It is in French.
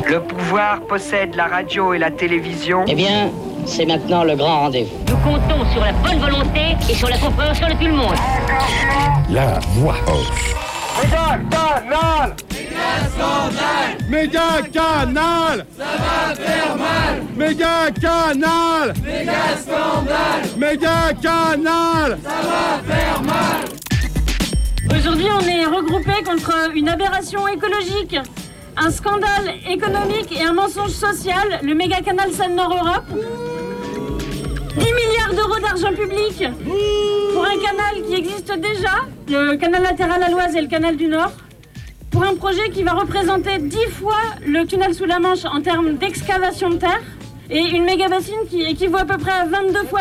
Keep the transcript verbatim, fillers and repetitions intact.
Le pouvoir possède la radio et la télévision. Eh bien, c'est maintenant le grand rendez-vous. Nous comptons sur la bonne volonté et sur la compréhension de tout le monde. La voix off. Méga canal! Méga canal! Ça va faire mal! Méga canal! Méga scandale! Méga canal! Ça va faire mal! Aujourd'hui, on est regroupés contre une aberration écologique, un scandale économique et un mensonge social, le méga canal Seine-Nord-Europe. dix milliards d'euros d'argent public pour un canal qui existe déjà, le canal latéral à l'Oise et le canal du Nord, pour un projet qui va représenter dix fois le tunnel sous la Manche en termes d'excavation de terre et une méga bassine qui équivaut à peu près à vingt-deux fois